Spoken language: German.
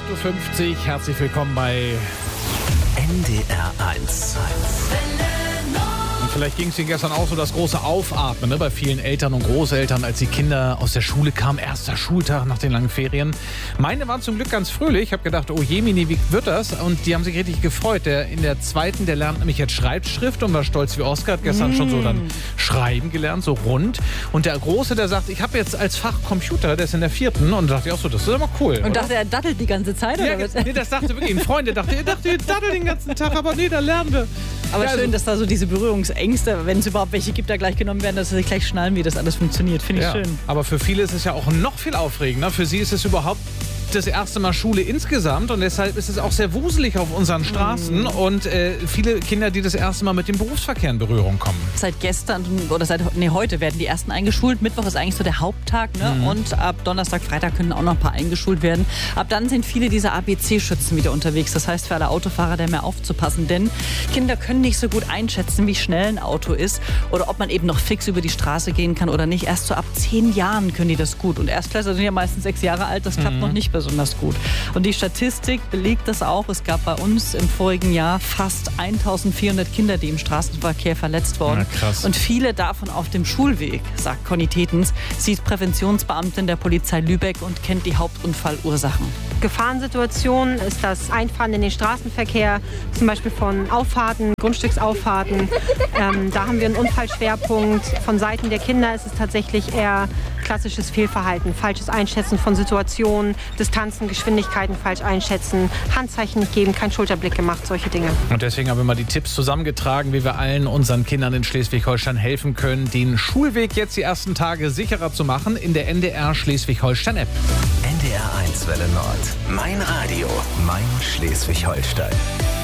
8.50 Uhr, herzlich willkommen bei NDR 1. Und vielleicht ging es Ihnen gestern auch so, das große Aufatmen, ne, bei vielen Eltern und Großeltern, als die Kinder aus der Schule kamen. Erster Schultag nach den langen Ferien. Meine waren zum Glück ganz fröhlich. Ich habe gedacht, oh Jemini, wie wird das? Und die haben sich richtig gefreut. Der in der zweiten, der lernt nämlich jetzt Schreibschrift und war stolz wie Oskar. Hat gestern schon so dann Schreiben gelernt, so rund. Und der Große, der sagt, ich habe jetzt als Fach Computer, der ist in der 4. Und da dachte ich auch so, das ist immer cool. Und dachte, er dattelt die ganze Zeit, ja, oder was? Nee, das dachte wirklich ein Freund. Der dachte, ihr dattelt den ganzen Tag, aber nee, da lernen wir. Aber ja, schön, dass da so diese Berührungsängste, wenn es überhaupt welche gibt, da gleich genommen werden, dass sie gleich schnallen, wie das alles funktioniert. Finde ich schön. Aber für viele ist es ja auch noch viel aufregender. Für sie ist es überhaupt das erste Mal Schule insgesamt und deshalb ist es auch sehr wuselig auf unseren Straßen und viele Kinder, die das erste Mal mit dem Berufsverkehr in Berührung kommen. Seit gestern oder heute werden die ersten eingeschult. Mittwoch ist eigentlich so der Haupttag, ne? Und ab Donnerstag, Freitag können auch noch ein paar eingeschult werden. Ab dann sind viele dieser ABC-Schützen wieder unterwegs. Das heißt für alle Autofahrer, da mehr aufzupassen, denn Kinder können nicht so gut einschätzen, wie schnell ein Auto ist oder ob man eben noch fix über die Straße gehen kann oder nicht. Erst so ab 10 Jahren können die das gut und Erstklässler sind ja meistens 6 Jahre alt, das klappt noch nicht besonders gut. Und die Statistik belegt das auch. Es gab bei uns im vorigen Jahr fast 1400 Kinder, die im Straßenverkehr verletzt wurden. Ja, krass. Und viele davon auf dem Schulweg, sagt Conny Tetens. Sie ist Präventionsbeamtin der Polizei Lübeck und kennt die Hauptunfallursachen. Gefahrensituation ist das Einfahren in den Straßenverkehr, zum Beispiel von Auffahrten, Grundstücksauffahrten. Da haben wir einen Unfallschwerpunkt. Von Seiten der Kinder ist es tatsächlich eher klassisches Fehlverhalten, falsches Einschätzen von Situationen, Distanzen, Geschwindigkeiten falsch einschätzen, Handzeichen nicht geben, kein Schulterblick gemacht, solche Dinge. Und deswegen haben wir mal die Tipps zusammengetragen, wie wir allen unseren Kindern in Schleswig-Holstein helfen können, den Schulweg jetzt die ersten Tage sicherer zu machen in der NDR Schleswig-Holstein-App. NDR 1 Welle Nord. Mein Radio, mein Schleswig-Holstein.